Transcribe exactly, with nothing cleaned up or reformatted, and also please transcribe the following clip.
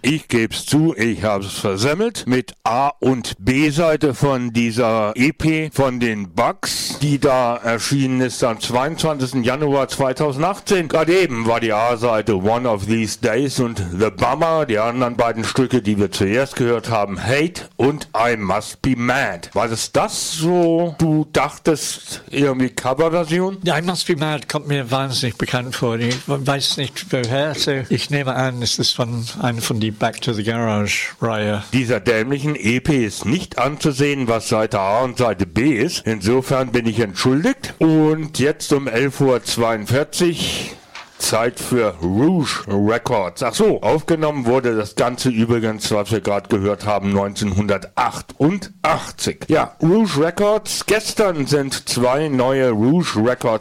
ich geb's zu, ich hab's versemmelt, mit A- und B-Seite von dieser E P von den Bugs, die da erschienen ist am zweiundzwanzigsten Januar zweitausendachtzehn. Gerade eben war die A-Seite One of These Days und The Bummer, die anderen beiden Stücke, die wir zuerst gehört haben, Hate und I Must Be Mad. War das das so, du dachtest, irgendwie Coverversion? I Must Be Mad kommt mir wahnsinnig bekannt vor. Ich weiß nicht, woher. Ich nehme an, es ist von einer von die Back to the Garage-Reihe. Dieser dämlichen E P ist nicht anzusehen, was Seite A und Seite B ist. Insofern bin ich entschuldigt. Und jetzt um elf Uhr zweiundvierzig... Zeit für Rouge Records. Ach so, aufgenommen wurde das Ganze übrigens, was wir gerade gehört haben, neunzehnhundertachtundachtzig. Ja, Rouge Records. Gestern sind zwei neue Rouge Records